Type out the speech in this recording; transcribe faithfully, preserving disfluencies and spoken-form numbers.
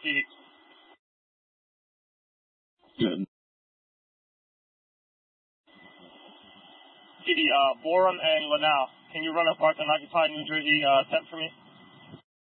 T. Good. T D, uh, Borum and Lanao, can you run a parked unoccupied New Jersey uh, ten for me?